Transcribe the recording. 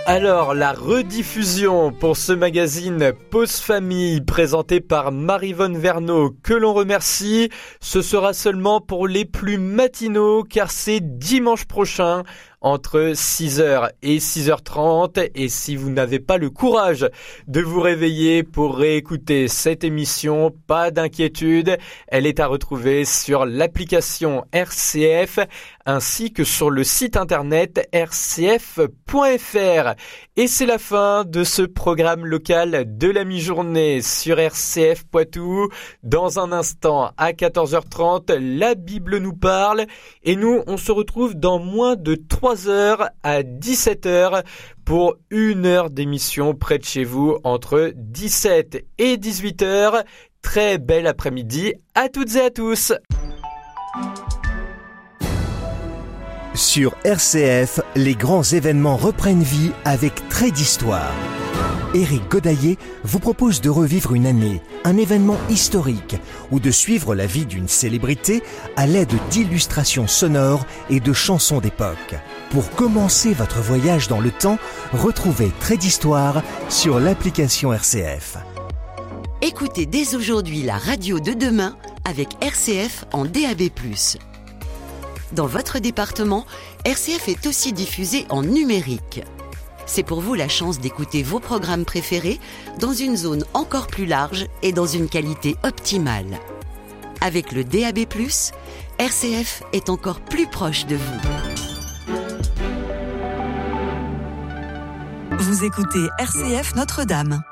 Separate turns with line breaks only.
Alors, la rediffusion pour ce magazine Pause Famille présenté par Maryvonne Verneau, que l'on remercie, ce sera seulement pour les plus matinaux car c'est dimanche prochain entre 6h et 6h30 et si vous n'avez pas le courage de vous réveiller pour réécouter cette émission, pas d'inquiétude, elle est à retrouver sur l'application RCF ainsi que sur le site internet rcf.fr. Et c'est la fin de ce programme local de la mi-journée sur RCF Poitou. Dans un instant, à 14h30, la Bible nous parle et nous, on se retrouve dans moins de 3 heures à 17h pour 1 heure d'émission près de chez vous entre 17 et 18h. Très bel après-midi à toutes et à tous.
Sur RCF, les grands événements reprennent vie avec Trait d'Histoire. Éric Godaillé vous propose de revivre une année, un événement historique, ou de suivre la vie d'une célébrité à l'aide d'illustrations sonores et de chansons d'époque. Pour commencer votre voyage dans le temps, retrouvez Trait d'Histoire sur l'application RCF.
Écoutez dès aujourd'hui la radio de demain avec RCF en DAB+. Dans votre département, RCF est aussi diffusé en numérique. C'est pour vous la chance d'écouter vos programmes préférés dans une zone encore plus large et dans une qualité optimale. Avec le DAB+, RCF est encore plus proche de vous.
Vous écoutez RCF Notre-Dame.